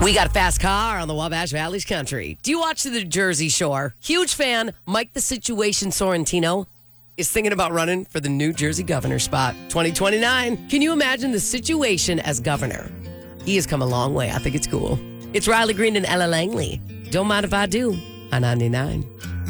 We got a fast car on the Wabash Valley's country. Do you watch the Jersey Shore? Huge fan. Mike the Situation Sorrentino is thinking about running for the New Jersey governor spot 2029. Can you imagine the situation as governor? He has come a long way. I think it's cool. It's Riley Green and Ella Langley. Don't mind if I do on 99.